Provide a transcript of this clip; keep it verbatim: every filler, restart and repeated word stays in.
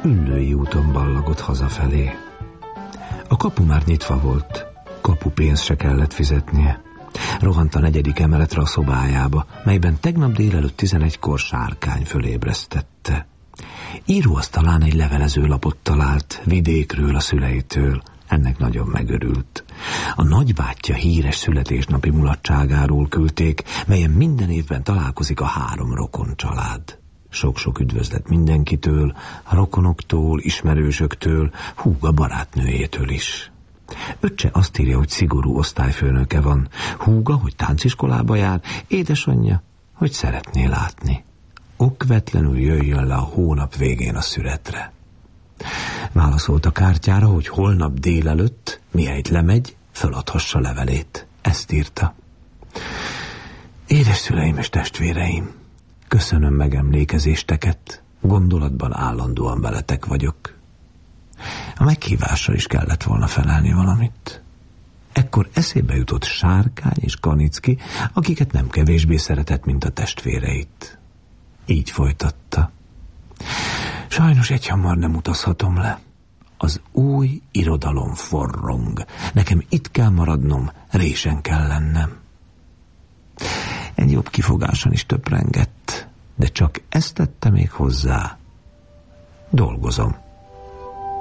Üllői úton ballagott hazafelé. A kapu már nyitva volt, kapupénzt se kellett fizetnie. Rohant a negyedik emeletre a szobájába, melyben tegnap délelőtt tizenegykor Sárkány fölébresztette. Íróasztalán egy levelezőlapot talált, vidékről, a szüleitől. Ennek nagyon megörült. A nagybátyja híres születésnapi mulatságáról küldték, melyen minden évben találkozik a három rokon család. Sok-sok üdvözlet mindenkitől, a rokonoktól, ismerősöktől, húga barátnőjétől is. Öccse azt írja, hogy szigorú osztályfőnöke van, húga, hogy tánciskolába jár, édesanyja, hogy szeretné látni. Okvetlenül jöjjön le a hónap végén a szüretre. Válaszolt a kártyára, hogy holnap délelőtt, mihelyt lemegy, föladhassa levelét. Ezt írta. Édes szüleim és testvéreim, köszönöm megemlékezésteket, gondolatban állandóan veletek vagyok. A meghívásra is kellett volna felelni valamit. Ekkor eszébe jutott Sárkány és Kanicki, akiket nem kevésbé szeretett, mint a testvéreit. Így folytatta. Sajnos egyhamar nem utazhatom le. Az új irodalom forrong. Nekem itt kell maradnom, résen kell lennem. Egy jobb kifogáson is töprengett, de csak ezt tette még hozzá. Dolgozom.